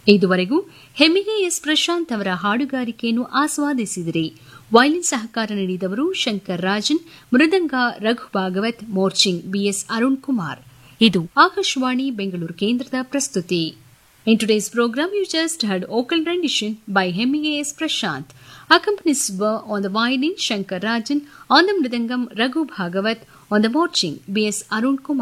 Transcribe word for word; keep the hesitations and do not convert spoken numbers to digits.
ಇದುವರೆಗೂ ಹೆಮ್ಮಿಗೆ ಎಸ್ ಪ್ರಶಾಂತ್ ಅವರ ಹಾಡುಗಾರಿಕೆಯನ್ನು ಆಸ್ವಾದಿಸಿದಿರಿ. ವಯಲಿನ್ ಸಹಕಾರ ನೀಡಿದವರು ಶಂಕರ್ ರಾಜನ್, ಮೃದಂಗ ರಘು ಭಾಗವತ್, ಮೋರ್ಚಿಂಗ್ ಬಿಎಸ್ ಅರುಣ್ ಕುಮಾರ್. ಇದು ಆಕಾಶವಾಣಿ ಬೆಂಗಳೂರು ಕೇಂದ್ರದ ಪ್ರಸ್ತುತಿ. In today's program, you just heard vocal rendition by Hemminge S. Prashant. Accompanies were on the violin Shankar Rajan, on the mridangam Raghu Bhagavat, on the marching B S Arun Kumar.